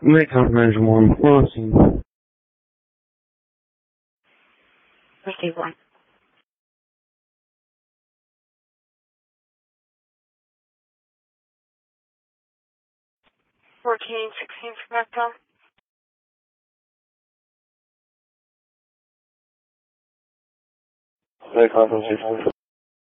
Make countermeasure 1, crossing. Receive 1. 1416 for Maxwell. Make compensation.